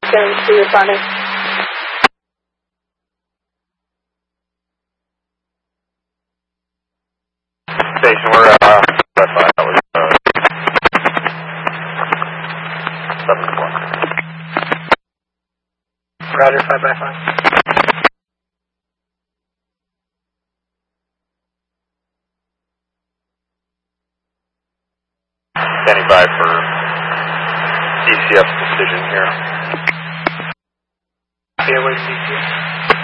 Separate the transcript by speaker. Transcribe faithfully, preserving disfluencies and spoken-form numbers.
Speaker 1: Seven two responding.
Speaker 2: Station, we're uh, by five. That was uh, seven four.
Speaker 3: Roger, five by five.
Speaker 2: Standing by for D C F decision here.
Speaker 3: Airways D C F.